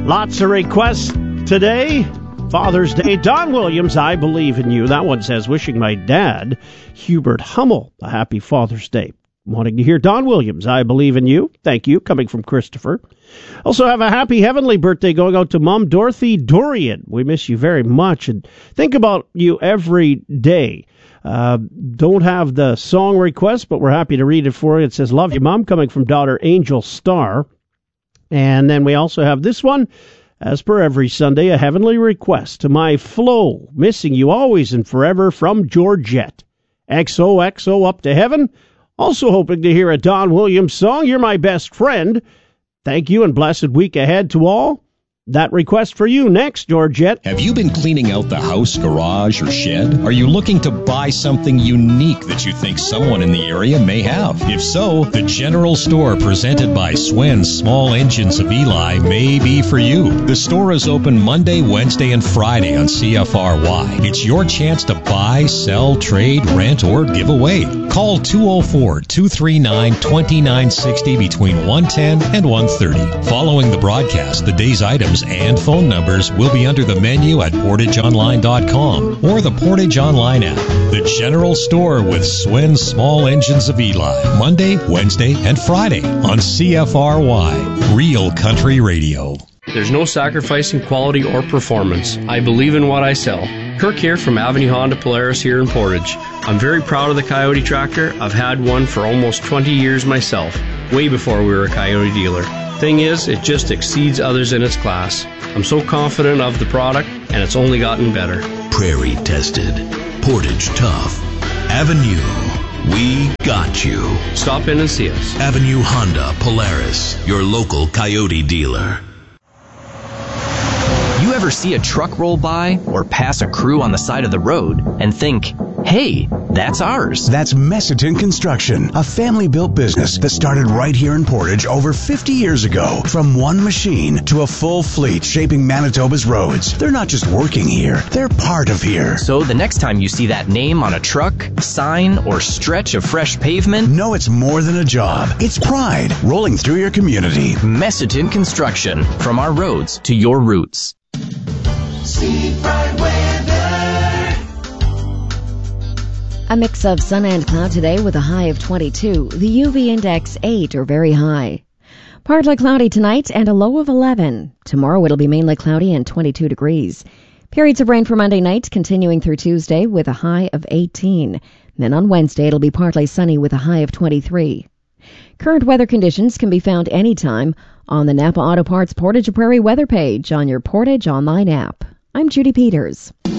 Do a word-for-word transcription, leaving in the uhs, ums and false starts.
Lots of requests today. Father's Day. Don Williams, I Believe in You. That one says, wishing my dad, Hubert Hummel, a happy Father's Day. Wanting to hear Don Williams, I Believe in You. Thank you. Coming from Christopher. Also have a happy heavenly birthday going out to Mom Dorothy Dorian. We miss you very much and think about you every day. Uh, don't have the song request, but we're happy to read it for you. It says, love you, Mom, coming from daughter Angel Star. And then we also have this one. As per every Sunday, a heavenly request to my Flo, missing you always and forever from Georgette. X O X O up to heaven. Also hoping to hear a Don Williams song. You're my best friend. Thank you and blessed week ahead to all. That request for you next, Georgette. Have you been cleaning out the house, garage, or shed? Are you looking to buy something unique that you think someone in the area may have? If so, the General Store presented by Swen's Small Engines of Eli may be for you. The store is open Monday, Wednesday, and Friday on C F R Y. It's your chance to buy, sell, trade, rent, or give away. Call two oh four, two three nine, two nine six oh between one ten and one thirty. Following the broadcast, the day's items and phone numbers will be under the menu at portage online dot com or the Portage Online app. The General Store with Swen's Small Engines of Eli, Monday, Wednesday, and Friday on C F R Y, Real Country Radio. There's no sacrificing quality or performance. I believe in what I sell. Kirk here from Avenue Honda Polaris here in Portage. I'm very proud of the Coyote tractor. I've had one for almost twenty years myself, way before we were a Coyote dealer. Thing is, it just exceeds others in its class. I'm so confident of the product, and it's only gotten better. Prairie tested. Portage tough. Avenue. We got you. Stop in and see us. Avenue Honda Polaris, your local Coyote dealer. You ever see a truck roll by or pass a crew on the side of the road and think, hey, that's ours? That's Messiton Construction, a family-built business that started right here in Portage over fifty years ago. From one machine to a full fleet shaping Manitoba's roads. They're not just working here, they're part of here. So the next time you see that name on a truck, sign, or stretch of fresh pavement, know it's more than a job. It's pride rolling through your community. Messiton Construction, from our roads to your roots. Seafront weather. A mix of sun and cloud today with a high of twenty-two. The U V index eight or very high. Partly cloudy tonight and a low of eleven. Tomorrow it'll be mainly cloudy and twenty-two degrees. Periods of rain for Monday night continuing through Tuesday with a high of eighteen. Then on Wednesday it'll be partly sunny with a high of twenty-three. Current weather conditions can be found anytime on the Napa Auto Parts Portage Prairie weather page on your Portage Online app. I'm Judy Peters.